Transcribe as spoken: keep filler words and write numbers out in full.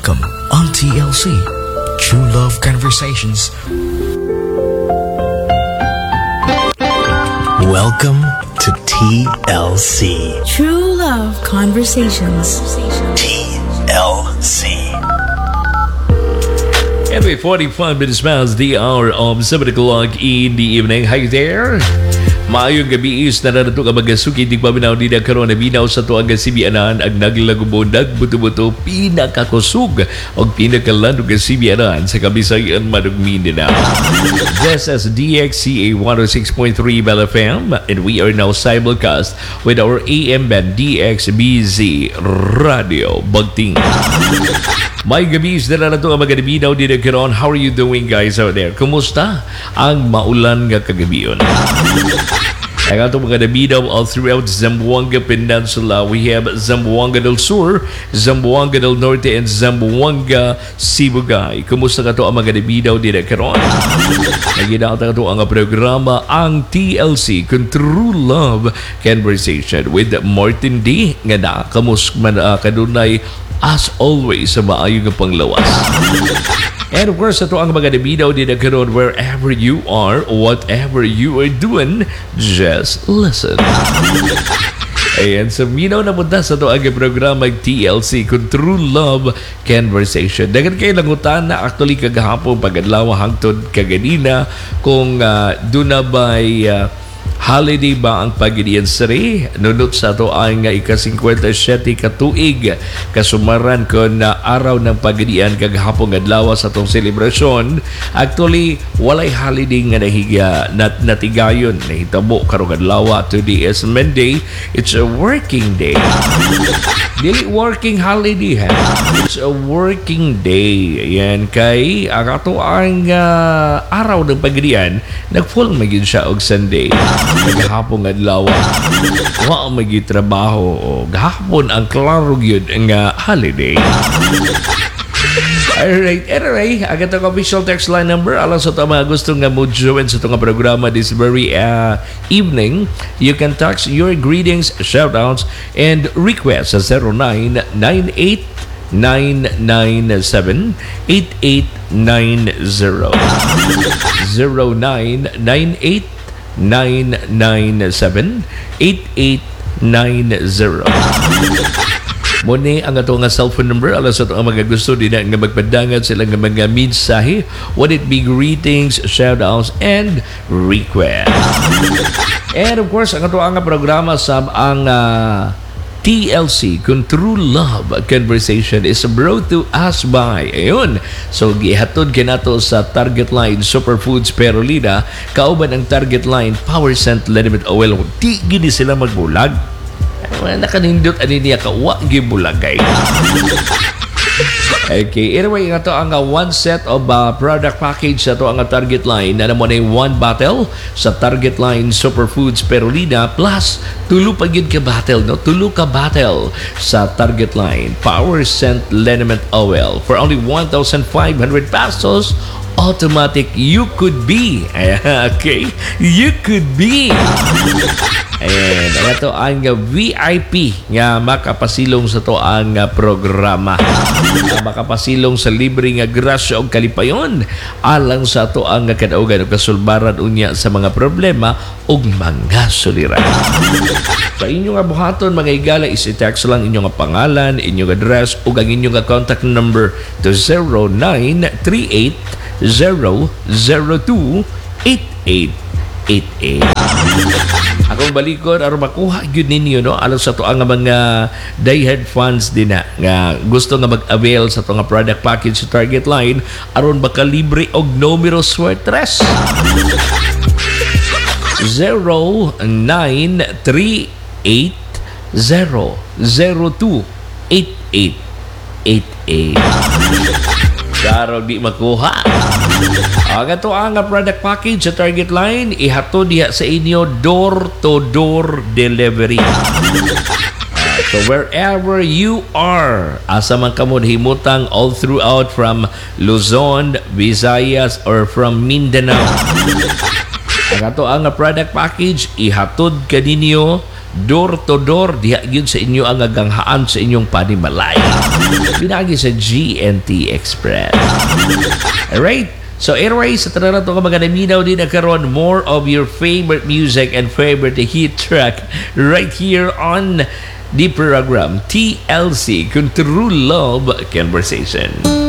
Welcome on T L C, True Love Conversations. Welcome to T L C. True Love Conversations. T L C. Every forty-five minutes past the hour of seven o'clock in the evening. Hi there! Maayong gabi is naranato ka magasuki di paminaw di na karon na binaw sa tuwang sibianan ang naglagubo nagbuto-buto pinakakusog o pinakalandog ka sibianan sa kabisayan madugmin din na. This is D X C A one oh six point three Bell F M and we are now simulcast with our A M band D X B Z Radio Bagting. May gabi is naranato ka maganabinaw di na karon. How are you doing guys out there? Kumusta ang maulan nga kagabiyon? Ang atong mga nabinaw all throughout Zamboanga Peninsula. We have Zamboanga del Sur, Zamboanga del Norte, and Zamboanga Sibugay. Kumusta ka to ang mga nabinaw din na karon? Naginata ka to ang programa ang T L C, True Love Conversation with Martin D. Nga na, kamus man uh, kadunay as always sa maayong panglawas. And of course, ito ang mga nabinaw din na karon wherever you are, whatever you are doing, just listen. Ayan, so minaw na punta sa ito ang programa T L C kung True Love Conversation. Dagan kayo langutan na actually kagahapon pag-adlaw hangtod kaganina kung uh, doon na ba'y uh, holiday ba ang pag-idiansari? Nunod sa ito ang ika-fifty-seven katuig kasumaran ko na araw ng pag-idian kaghapong adlaw sa itong selebrasyon. Actually, walay holiday nga nahiga nat natigayon na hitabo karong adlaw. Today is Monday. It's a working day. Dili working holiday ha. It's a working day. Ayan kay ang ato ang uh, araw ng pag-idian nag-full magin siya og Sunday. Gahapon adlaw wa magitrabaho o gahapon ang klaro gyud nga holiday. Alright, anyway, ang itong official text line number alang sa ito mga gusto nga mo join sa itong programa this very uh, evening. You can text your greetings, shoutouts, and requests sa zero nine nine eight nine nine seven eight eight nine zero zero nine nine eight nine nine seven eight eight nine zero. Muna ang ato nga cellphone number alas sa ang mga gusto din nga magpadangan sila nga mga mensahe, what it be greetings, shoutouts, and requests. And of course, ang ato ang programa sa ang uh, T L C, kung True Love Conversation is brought to us by, ayun, so gihatod kinato sa Target Line Superfoods Perolina, kauban ang Target Line Power Scent Liniment Oil. Di gini sila magbulag. Nakanindot ani niya ka, wa gibulagay. Okay, anyway, ito ang uh, one set of uh, product package sa ito ang uh, Target Line na naman ay one bottle sa Target Line Superfoods Perolina plus tulo pa yun ka bottle, no? Tulo ka bottle sa Target Line Power Scent Liniment Oil for only one thousand five hundred pesos. Automatic, you could be. Okay, you could be. Ayan, ito ang V I P nga makapasilong sa to ang programa. Makapasilong sa libre nga grasya o kalipayon alang sa to ang kadaugan o kasulbaran unya sa mga problema o mga suliran. Sa inyong nga buhaton mga igala is i-text lang inyong nga pangalan, inyong address o ang inyong nga contact number to zero nine three eight zero zero two eight eight eight eight. Akong balikod aron makuha gyud ninyo no alang sa to ang mga diehard fans din na nga gusto nga mag-avail sa to nga product package sa Target Line aron makalibre og numero swertres. zero nine three eight zero zero two eight eight eight eight. Daro di makuha. Ang ito ang product package sa Target Line, ihato diha sa inyo door-to-door delivery. Uh, so wherever you are, asa man kamo himutang all throughout from Luzon, Visayas, or from Mindanao. Ang ito ang product package, ihatod ka ninyo door to door diha gyud sa inyo ang aganghaan sa inyong panimalay. Pinagi sa G N T Express. Alright? So anyway, sa tanan nato ka mga naminaw din na karon more of your favorite music and favorite hit track right here on the program T L C, kung True Love Conversation.